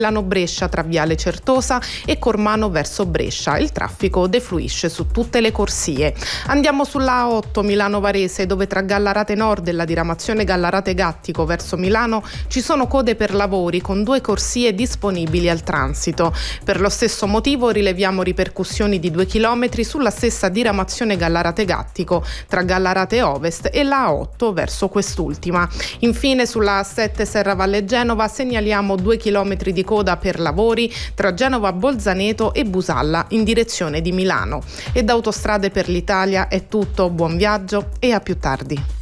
Milano-Brescia tra Viale Certosa e Cormano verso Brescia. Il traffico defluisce su tutte le corsie. Andiamo sulla A8 Milano-Varese, dove tra Gallarate Nord e la diramazione Gallarate-Gattico verso Milano ci sono code per lavori con 2 corsie disponibili al transito. Per lo stesso motivo rileviamo ripercussioni di 2 chilometri sulla stessa diramazione Gallarate-Gattico tra Gallarate Ovest e la A8 verso quest'ultima. Infine sulla A7 Serravalle Genova segnaliamo 2 chilometri di coda per lavori tra Genova Bolzaneto e Busalla in direzione di Milano. E da Autostrade per l'Italia è tutto, buon viaggio e a più tardi.